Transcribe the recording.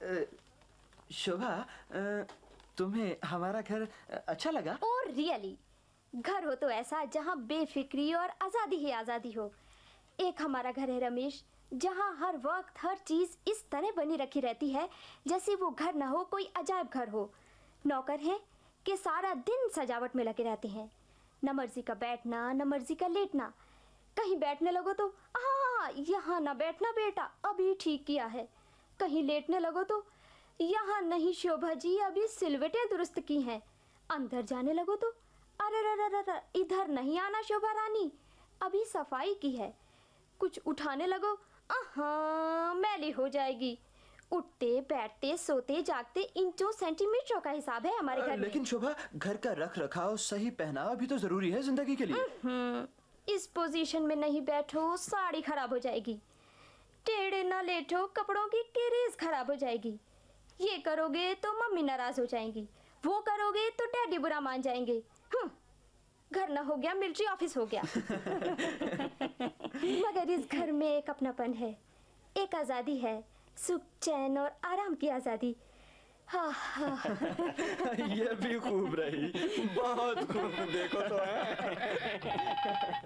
शोभा, तुम्हें हमारा घर अच्छा लगा? ओह रियली, घर हो तो ऐसा जहाँ बेफिक्री और आज़ादी ही आज़ादी हो। एक हमारा घर है रमेश, जहाँ हर वक्त हर चीज़ इस तरह बनी रखी रहती है जैसे वो घर ना हो, कोई अजायब घर हो। नौकर हैं कि सारा दिन सजावट में लगे रहते हैं, न मर्जी का बैठना न मर्जी का लेटना। कहीं बैठने लगो तो हाँ यहाँ ना बैठना बेटा, अभी ठीक किया है। कहीं लेटने लगो तो यहाँ नहीं शोभा जी, अभी सिलवटें दुरुस्त की हैं। अंदर जाने लगो तो अरे इधर नहीं आना शोभा रानी, अभी सफाई की है। कुछ उठाने लगो, हाँ मैली हो जाएगी। उठते बैठते सोते जागते इंचों सेंटीमीटरों का हिसाब है हमारे घर में। लेकिन शोभा, घर का रख रखाव, सही पहनावा भी तो जरूरी है जिंदगी के लिए। इस पोजीशन में नहीं बैठो साड़ी खराब हो जाएगी, टेढ़े ना लेटो कपड़ों की केरीज खराब हो जाएगी। ये करोगे तो मम्मी नाराज हो जाएंगी, वो करोगे तो डैडी बुरा मान जाएंगे। घर ना हो गया मिलिट्री ऑफिस हो गया। मगर इस घर में एक अपनापन है, एक आज़ादी है, सुख चैन और आराम की आज़ादी। हाँ ये भी खूब रही, बहुत खूब। देखो तो है।